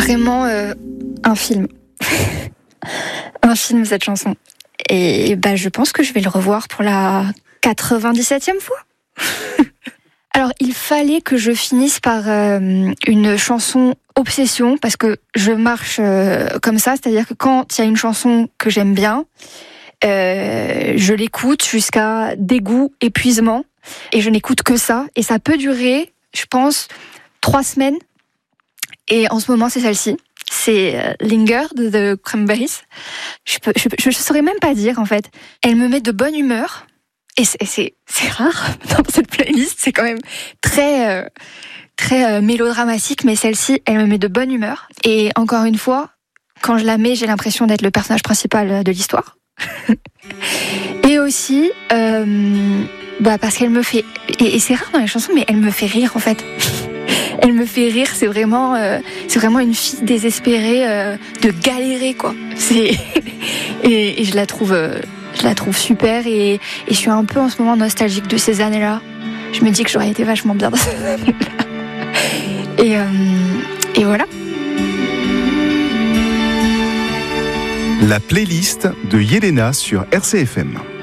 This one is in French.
vraiment un film. Un film, cette chanson. Et je pense que je vais le revoir pour la 97e fois. Alors, il fallait que je finisse par une chanson obsession, parce que je marche comme ça, c'est-à-dire que quand il y a une chanson que j'aime bien, je l'écoute jusqu'à dégoût, épuisement, et je n'écoute que ça, et ça peut durer, je pense, 3 semaines, et en ce moment c'est celle-ci, c'est Linger de The Cranberries. Je saurais même pas dire en fait, elle me met de bonne humeur, et c'est rare dans cette playlist, c'est quand même très mélodramatique, mais celle-ci, elle me met de bonne humeur. Et encore une fois, quand je la mets, j'ai l'impression d'être le personnage principal de l'histoire. Et aussi, parce qu'elle me fait... Et c'est rare dans les chansons, mais elle me fait rire, en fait. Elle me fait rire, c'est vraiment une fille désespérée de galérer, quoi. Et je la trouve super, et je suis un peu en ce moment nostalgique de ces années-là. Je me dis que j'aurais été vachement bien dans ces années-là. Et voilà. La playlist de Yelena sur RCFM.